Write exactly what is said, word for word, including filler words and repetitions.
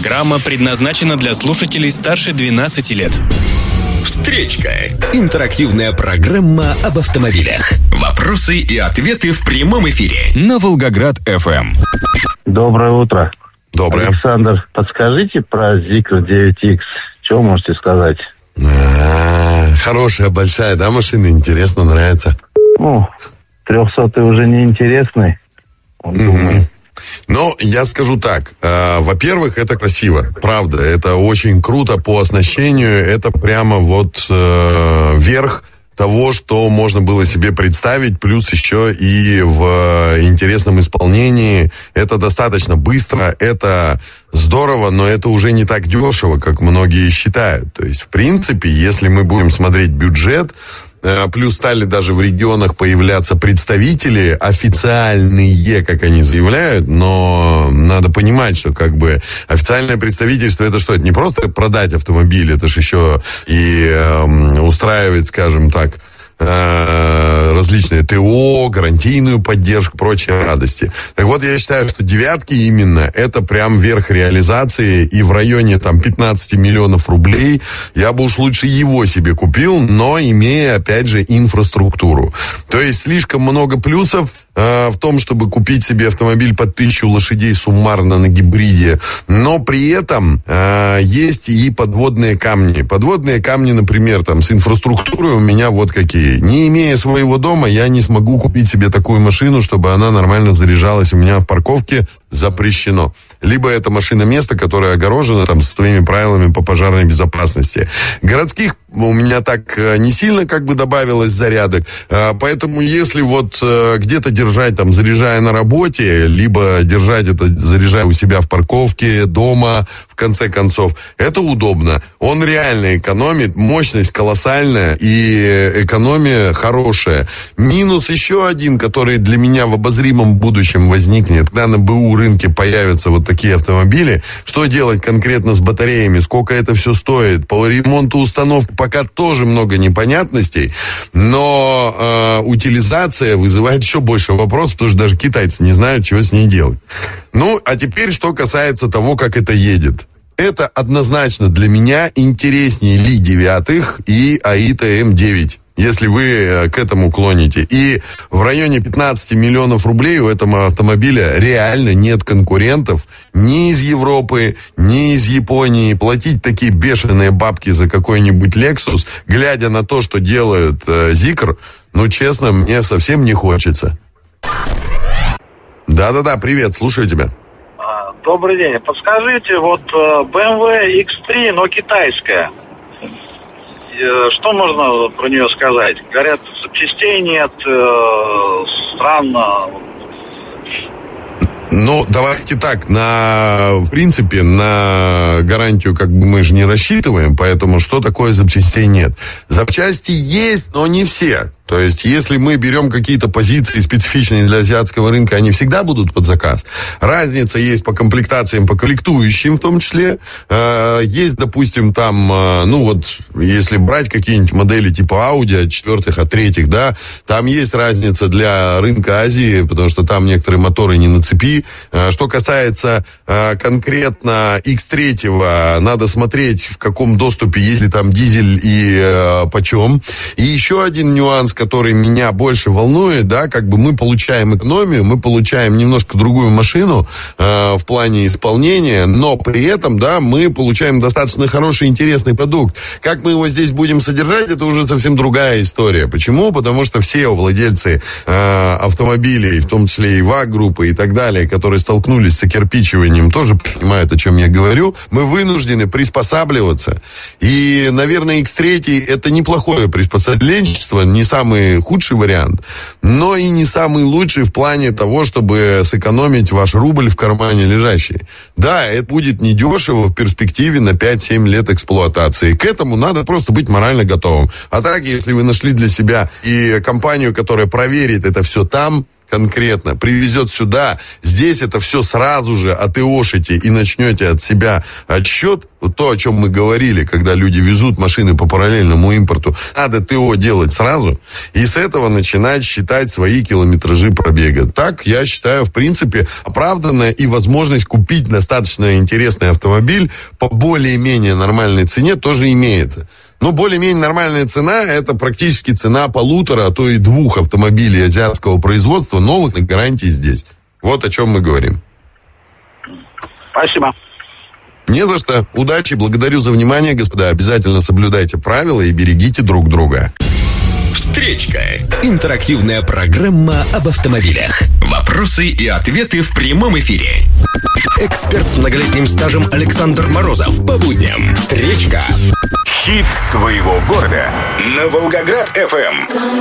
Программа предназначена для слушателей старше двенадцати лет. Встречка. Интерактивная программа об автомобилях. Вопросы и ответы в прямом эфире. На Волгоград-эф эм. Доброе утро. Доброе. Александр, подскажите про Zikr девять икс. Что можете сказать? А-а-а, хорошая, большая, да, машина? Интересно, нравится? Ну, трехсотый уже не интересный. Он Mm-hmm. думает. Ну, я скажу так. Э, во-первых, это красиво. Правда, это очень круто по оснащению. Это прямо вот э, верх того, что можно было себе представить. Плюс еще и в интересном исполнении. Это достаточно быстро, это здорово, но это уже не так дешево, как многие считают. То есть, в принципе, если мы будем смотреть бюджет, плюс стали даже в регионах появляться представители официальные, как они заявляют, но надо понимать, что как бы официальное представительство это что? Это не просто продать автомобиль, это же еще и э, устраивать, скажем так, различные ТО, гарантийную поддержку, прочие радости. Так вот, я считаю, что девятки именно это прям верх реализации, и в районе там пятнадцать миллионов рублей я бы уж лучше его себе купил, но имея, опять же, инфраструктуру. То есть слишком много плюсов э, в том, чтобы купить себе автомобиль под тысячу лошадей суммарно на гибриде, но при этом э, есть и подводные камни. Подводные камни, например, там с инфраструктурой у меня вот какие. Не имея своего дома, я не смогу купить себе такую машину, чтобы она нормально заряжалась у меня в парковке. Запрещено. Либо это машина-место, которое огорожено там со своими правилами по пожарной безопасности. Городских у меня так не сильно как бы добавилось зарядок. Поэтому если вот где-то держать там, заряжая на работе, либо держать это, заряжая у себя в парковке, дома, в конце концов, это удобно. Он реально экономит, мощность колоссальная и экономия хорошая. Минус еще один, который для меня в обозримом будущем возникнет, когда на БУ рынке появятся вот такие автомобили, что делать конкретно с батареями, сколько это все стоит, по ремонту установки пока тоже много непонятностей, но э, утилизация вызывает еще больше вопросов, потому что даже китайцы не знают, чего с ней делать. Ну, а теперь, что касается того, как это едет. Это однозначно для меня интереснее Ли девятых и Аита эм девять. Если вы к этому клоните. И в районе пятнадцать миллионов рублей у этого автомобиля реально нет конкурентов ни из Европы, ни из Японии. Платить такие бешеные бабки за какой-нибудь Lexus, глядя на то, что делают э, Zikr, ну, честно, мне совсем не хочется. Да-да-да, привет, слушаю тебя. Добрый день. Подскажите, вот бэ эм вэ икс три, но китайская. Что можно про нее сказать? Говорят, запчастей нет, э, странно. Ну, давайте так, на, в принципе, на гарантию как бы мы же не рассчитываем, поэтому что такое запчастей нет? Запчасти есть, но не все. То есть, если мы берем какие-то позиции специфичные для азиатского рынка, они всегда будут под заказ. Разница есть по комплектациям, по комплектующим в том числе. Есть, допустим, там, ну вот, если брать какие-нибудь модели типа Audi от четвертых, от третьих, да, там есть разница для рынка Азии, потому что там некоторые моторы не на цепи. Что касается конкретно икс три, надо смотреть, в каком доступе, есть ли там дизель и почем. И еще один нюанс, который меня больше волнует, да, как бы мы получаем экономию, мы получаем немножко другую машину э, в плане исполнения, но при этом, да, мы получаем достаточно хороший, интересный продукт. Как мы его здесь будем содержать, это уже совсем другая история. Почему? Потому что все владельцы э, автомобилей, в том числе и ВАГ-группы и так далее, которые столкнулись с окирпичиванием, тоже понимают, о чем я говорю. Мы вынуждены приспосабливаться. И, наверное, икс три это неплохое приспособленчество, не самое самый худший вариант, но и не самый лучший в плане того, чтобы сэкономить ваш рубль в кармане лежащий. Да, это будет недешево в перспективе на пять-семь лет эксплуатации. К этому надо просто быть морально готовым. А так, если вы нашли для себя и компанию, которая проверит это все там, конкретно привезет сюда, здесь это все сразу же отыошите и начнете от себя отсчет, вот то, о чем мы говорили, когда люди везут машины по параллельному импорту, надо ТО делать сразу и с этого начинать считать свои километражи пробега. Так, я считаю, в принципе, оправданная и возможность купить достаточно интересный автомобиль по более-менее нормальной цене тоже имеется. Но более-менее нормальная цена – это практически цена полутора, а то и двух автомобилей азиатского производства, новых на гарантии здесь. Вот о чем мы говорим. Спасибо. Не за что. Удачи, благодарю за внимание, господа. Обязательно соблюдайте правила и берегите друг друга. Встречка. Интерактивная программа об автомобилях. Вопросы и ответы в прямом эфире. Эксперт с многолетним стажем Александр Морозов. По будням. Встречка. Хит твоего города на Волгоград эф эм.